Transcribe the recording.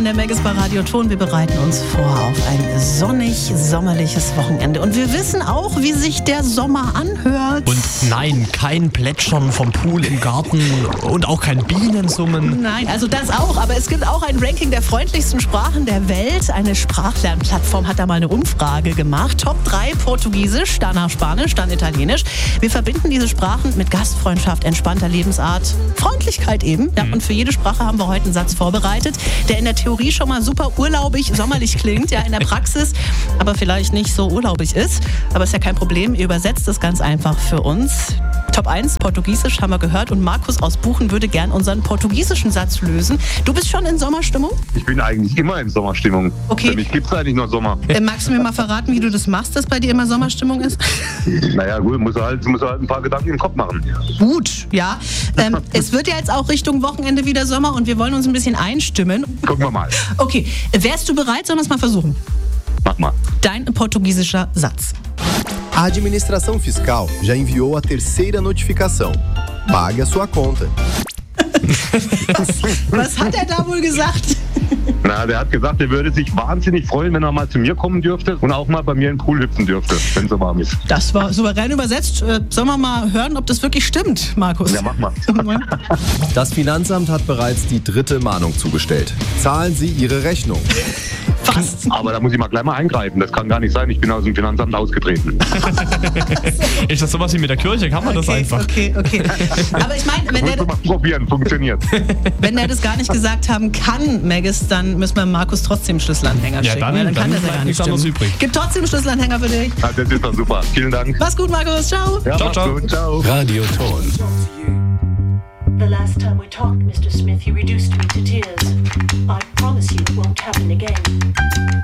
der Megis bei Radio Ton. Wir bereiten uns vor auf ein sonnig-sommerliches Wochenende. Und wir wissen auch, wie sich der Sommer anhört. Und nein, kein Plätschern vom Pool im Garten und auch kein Bienensummen. Nein, also das auch. Aber es gibt auch ein Ranking der freundlichsten Sprachen der Welt. Eine Sprachlernplattform hat da mal eine Umfrage gemacht. Top 3 Portugiesisch, danach Spanisch, dann Italienisch. Wir verbinden diese Sprachen mit Gastfreundschaft, entspannter Lebensart, Freundlichkeit eben. Ja, und für jede Sprache haben wir heute einen Satz vorbereitet, der in der Theorie schon mal super urlaubig, sommerlich klingt, ja, in der Praxis aber vielleicht nicht so urlaubig ist. Aber ist ja kein Problem, ihr übersetzt es ganz einfach für uns. Top 1, Portugiesisch haben wir gehört und Markus aus Buchen würde gern unseren portugiesischen Satz lösen. Du bist schon in Sommerstimmung? Ich bin eigentlich immer in Sommerstimmung. Okay. Für mich gibt es eigentlich nur Sommer. Magst du mir mal verraten, wie du das machst, dass bei dir immer Sommerstimmung ist? Naja gut, muss halt ein paar Gedanken im Kopf machen. Gut, ja. Es wird ja jetzt auch Richtung Wochenende wieder Sommer und wir wollen uns ein bisschen einstimmen. Gucken wir mal. Okay, wärst du bereit? Sollen wir es mal versuchen? Mach mal. Dein portugiesischer Satz. A Administração Fiscal já enviou a terceira notificação. Pague a sua conta. Was hat er da wohl gesagt? Na, der hat gesagt, er würde sich wahnsinnig freuen, wenn er mal zu mir kommen dürfte und auch mal bei mir im Pool hüpfen dürfte, wenn es so warm ist. Das war souverän übersetzt. Sollen wir mal hören, ob das wirklich stimmt, Markus? Ja, mach mal. Das Finanzamt hat bereits die 3. Mahnung zugestellt. Zahlen Sie Ihre Rechnung. Fast. Aber da muss ich mal gleich mal eingreifen. Das kann gar nicht sein. Ich bin aus dem Finanzamt ausgetreten. Ist das sowas wie mit der Kirche? Kann man das einfach? Okay. Aber ich meine, wenn Mal probieren, funktioniert. wenn der das gar nicht gesagt haben kann, Megis, dann müssen wir Markus trotzdem einen Schlüsselanhänger schicken. Dann kann das ja gar nicht nichts anderes stimmen. übrig. Gibt trotzdem einen Schlüsselanhänger für dich. Ja, das ist doch super. Vielen Dank. Mach's gut, Markus. Ciao. Ja, Ciao, mach's ciao. gut. Ciao. Radio Ton. The last time we talked, Mr. Smith, you reduced me to tears. I promise you it won't happen again.